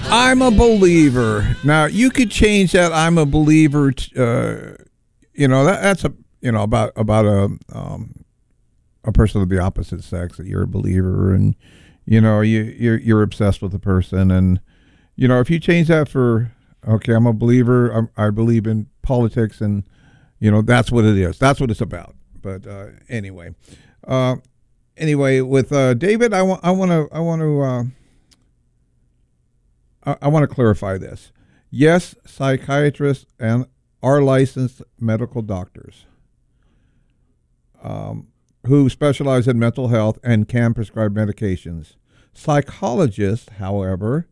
I'm a believer. Now you could change that. I'm a believer. That's a person of the opposite sex, that you're a believer, and you're obsessed with the person, and if you change that for, okay, I'm a believer. I believe in politics, and that's what it is. That's what it's about. But anyway, with David, I want to clarify this. Yes, psychiatrists are licensed medical doctors who specialize in mental health and can prescribe medications. Psychologists, however,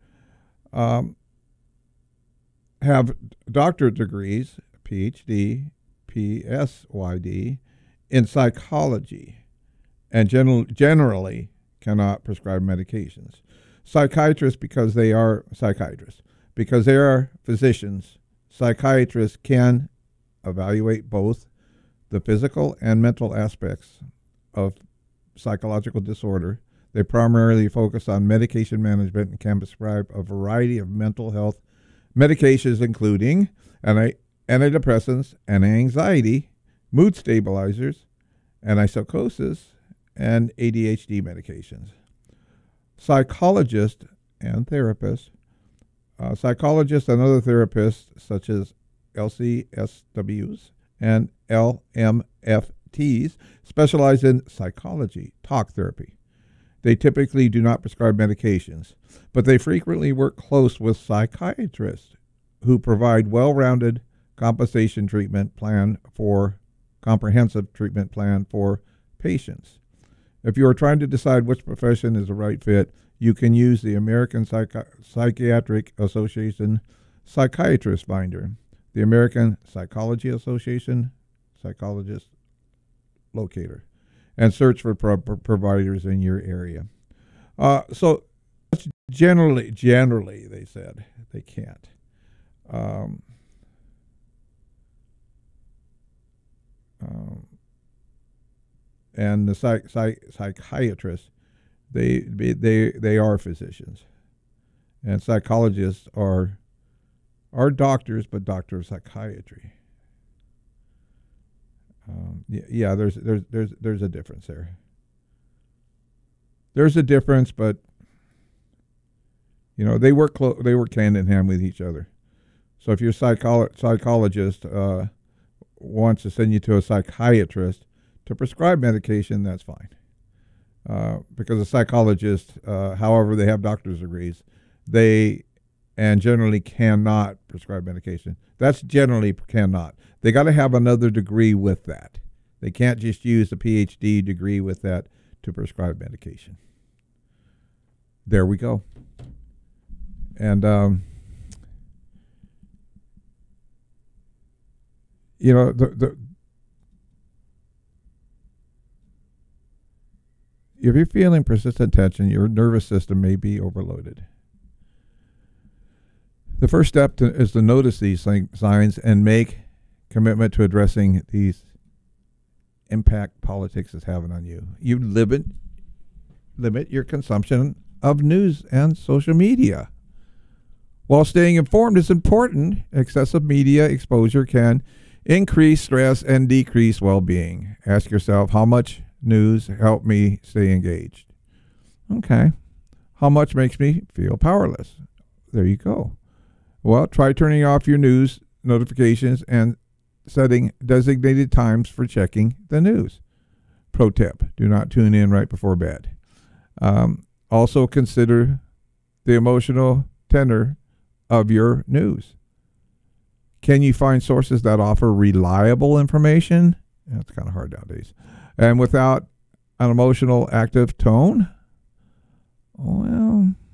have doctorate degrees, PhD, PsyD, in psychology, and generally cannot prescribe medications. Psychiatrists, because they are psychiatrists, because they are physicians, psychiatrists can evaluate both the physical and mental aspects of psychological disorder. They primarily focus on medication management and can prescribe a variety of mental health medications, including antidepressants, anti-anxiety, mood stabilizers, antipsychosis, and ADHD medications. Psychologists and therapists, psychologists and other therapists such as LCSWs and LMFTs specialize in psychology, talk therapy. They typically do not prescribe medications, but they frequently work close with psychiatrists who provide well-rounded comprehensive treatment plan for patients. If you are trying to decide which profession is the right fit, you can use the American Psychiatric Association Psychiatrist Finder, the American Psychology Association Psychologist Locator, and search for providers in your area. So generally, they said they can't. And the psychiatrists, they are physicians, and psychologists are doctors, but doctor of psychiatry. There's a difference there. There's a difference, but they work hand in hand with each other. So if your psychologist wants to send you to a psychiatrist to prescribe medication, that's fine. Because a psychologist, however, they have doctor's degrees, they generally cannot prescribe medication. That's generally cannot. They got to have another degree with that. They can't just use a PhD degree with that to prescribe medication. There we go. And if you're feeling persistent tension, your nervous system may be overloaded. The first step is to notice these signs and make commitment to addressing these impact politics is having on you. You limit your consumption of news and social media. While staying informed is important, excessive media exposure can increase stress and decrease well-being. Ask yourself, how much news helped me stay engaged? Okay. How much makes me feel powerless? There you go. Well, try turning off your news notifications and setting designated times for checking the news. Pro tip, do not tune in right before bed. Also consider the emotional tenor of your news. Can you find sources that offer reliable information? That's kind of hard nowadays. And without an emotional, active tone? Well,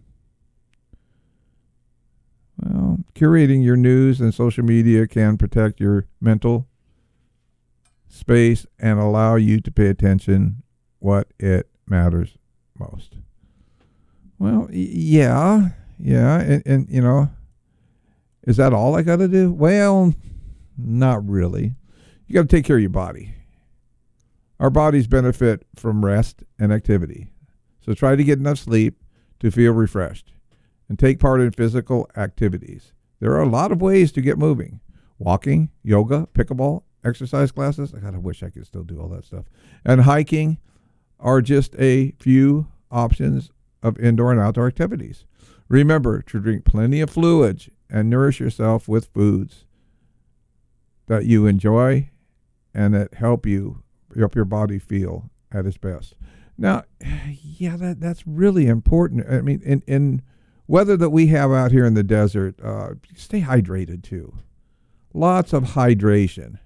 curating your news and social media can protect your mental space and allow you to pay attention what it matters most. Well, yeah, and is that all I got to do? Well, not really. You got to take care of your body. Our bodies benefit from rest and activity. So try to get enough sleep to feel refreshed. and take part in physical activities. There are a lot of ways to get moving. Walking, yoga, pickleball, exercise classes. God, I wish I could still do all that stuff. And hiking are just a few options of indoor and outdoor activities. Remember to drink plenty of fluids and nourish yourself with foods that you enjoy and that help your body feel at its best. Now, yeah, that's really important. I mean, in weather that we have out here in the desert, stay hydrated too. Lots of hydration.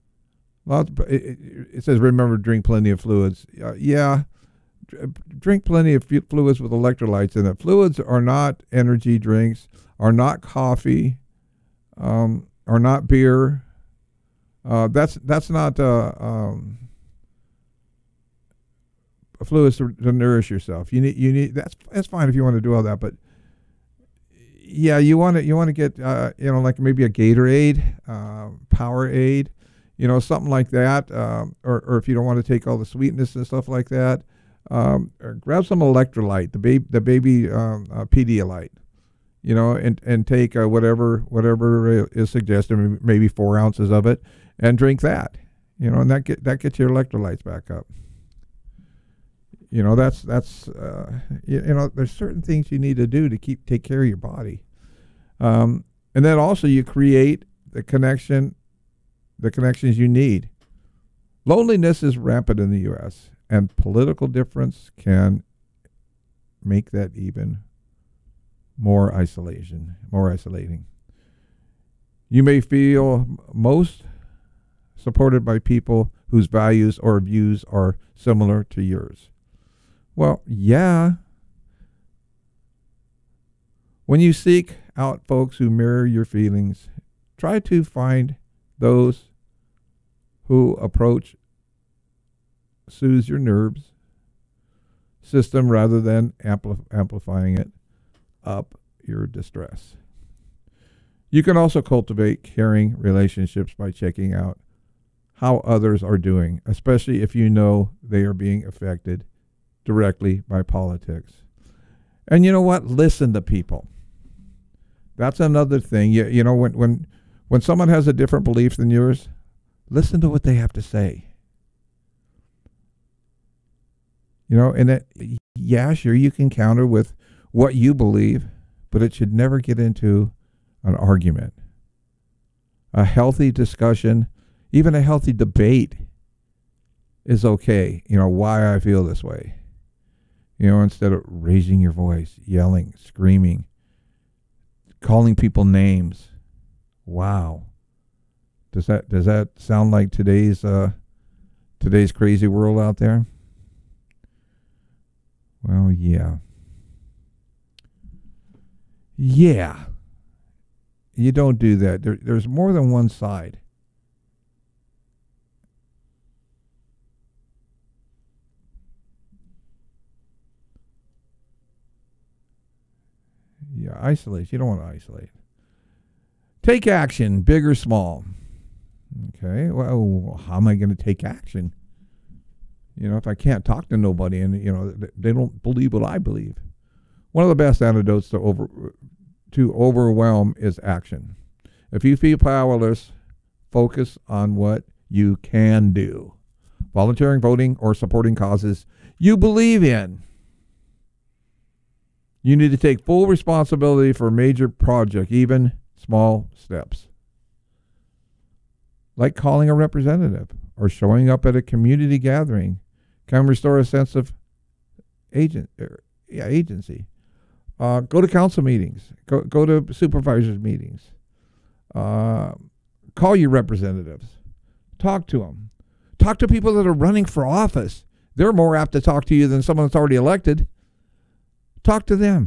It says, remember, drink plenty of fluids. Drink plenty of fluids with electrolytes in it. Fluids are not energy drinks, are not coffee, are not beer. That's not fluids to nourish yourself. You need that's fine if you want to do all that, but yeah, you want to get like maybe a Gatorade, Powerade, something like that, or if you don't want to take all the sweetness and stuff like that, grab some electrolyte, the baby Pedialyte, and take whatever is suggested, maybe 4 ounces of it, and drink that, and that gets your electrolytes back up. That's there's certain things you need to do to take care of your body. And then also you create the connections you need. Loneliness is rampant in the U.S., and political difference can make that even more isolating. You may feel most supported by people whose values or views are similar to yours. Well, yeah. When you seek out folks who mirror your feelings, try to find those who soothe your nerves system rather than amplifying it up your distress. You can also cultivate caring relationships by checking out how others are doing, especially if you know they are being affected directly by politics. And you know what? Listen to people. That's another thing. When someone has a different belief than yours, listen to what they have to say. And that, yeah, sure, you can counter with what you believe, but it should never get into an argument. A healthy discussion, even a healthy debate, is okay. Why I feel this way. Instead of raising your voice, yelling, screaming, calling people names. Wow. Does that sound like today's crazy world out there? Well, yeah. Yeah. You don't do that. There's more than one side. Yeah, isolate. You don't want to isolate. Take action, big or small. Okay, well, how am I going to take action? If I can't talk to nobody and, they don't believe what I believe. One of the best antidotes to overwhelm is action. If you feel powerless, focus on what you can do. Volunteering, voting, or supporting causes you believe in. You need to take full responsibility for a major project, even small steps. Like calling a representative or showing up at a community gathering can restore a sense of agency. Go to council meetings. Go to supervisors meetings. Call your representatives. Talk to them. Talk to people that are running for office. They're more apt to talk to you than someone that's already elected. Talk to them.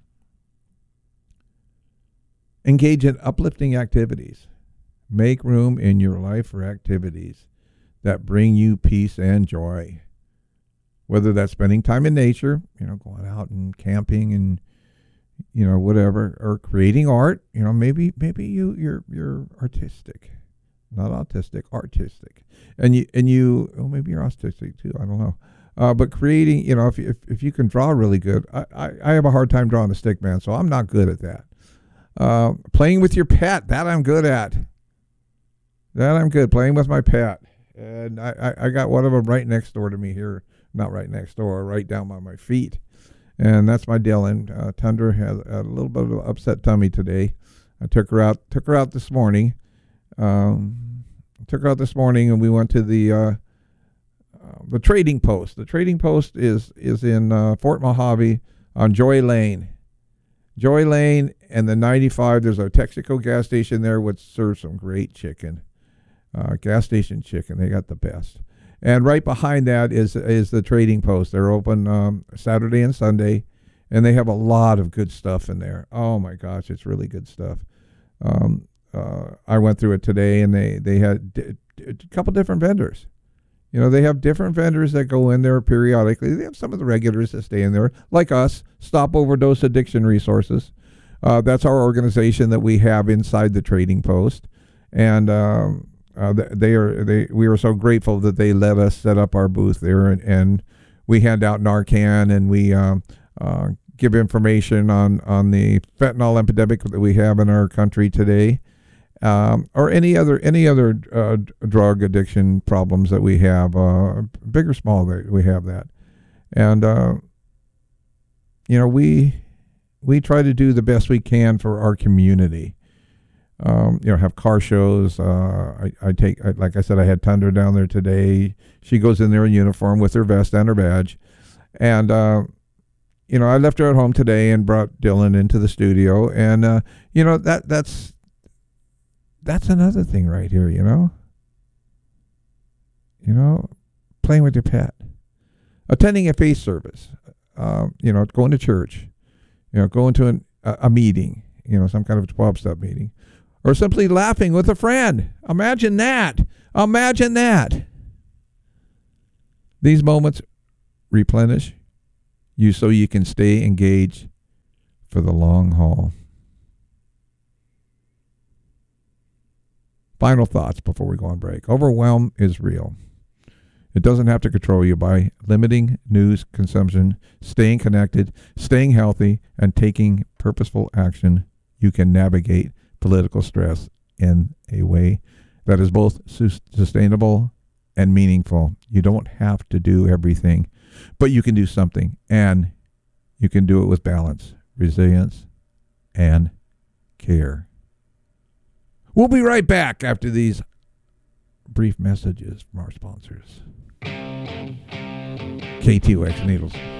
Engage in uplifting activities. Make room in your life for activities that bring you peace and joy. Whether that's spending time in nature, going out and camping and, whatever, or creating art. Maybe you're artistic, not autistic, artistic, and you maybe you're autistic too. I don't know. But creating, if you can draw really good, I have a hard time drawing a stick man, so I'm not good at that. Playing with your pet, that I'm good at. That I'm good, playing with my pet. And I got one of them right next door to me here. Not right next door, right down by my feet. And that's my Dylan. Tundra has a little bit of an upset tummy today. I took her out this morning. And we went to the trading post. The trading post is in Fort Mojave on Joy Lane. Joy Lane and the 95. There's a Texaco gas station there which serves some great chicken. Gas station chicken. They got the best. And right behind that is the trading post. They're open Saturday and Sunday, and they have a lot of good stuff in there. Oh my gosh, it's really good stuff. I went through it today, and they had a couple different vendors. They have different vendors that go in there periodically. They have some of the regulars that stay in there, like us, Stop Overdose Addiction Resources. That's our organization that we have inside the trading post, and we were so grateful that they let us set up our booth there, and we hand out Narcan, and we give information on the fentanyl epidemic that we have in our country today, or any other drug addiction problems that we have, big or small, that we have that, and we try to do the best we can for our community. Have car shows. Like I said, I had Tundra down there today. She goes in there in uniform with her vest and her badge. And, I left her at home today and brought Dylan into the studio. And, that's another thing right here, playing with your pet, attending a faith service, going to church, going to a meeting, some kind of 12-step meeting. Or simply laughing with a friend. Imagine that. Imagine that. These moments replenish you so you can stay engaged for the long haul. Final thoughts before we go on break. Overwhelm is real. It doesn't have to control you. By limiting news consumption, staying connected, staying healthy, and taking purposeful action, you can navigate political stress in a way that is both sustainable and meaningful. You don't have to do everything, but you can do something, and you can do it with balance, resilience, and care. We'll be right back after these brief messages from our sponsors. KTOX Needles.